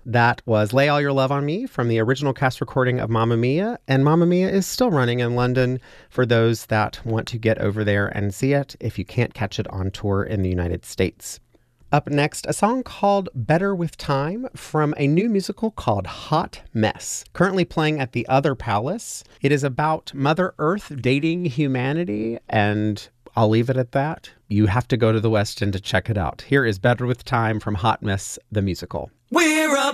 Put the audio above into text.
That was Lay All Your Love on Me from the original cast recording of Mamma Mia. And Mamma Mia is still running in London for those that want to get over there and see it if you can't catch it on tour in the United States. Up next, a song called Better With Time from a new musical called Hot Mess, currently playing at the Other Palace. It is about Mother Earth dating humanity, and I'll leave it at that. You have to go to the West End to check it out. Here is Better With Time from Hot Mess, the musical. We're a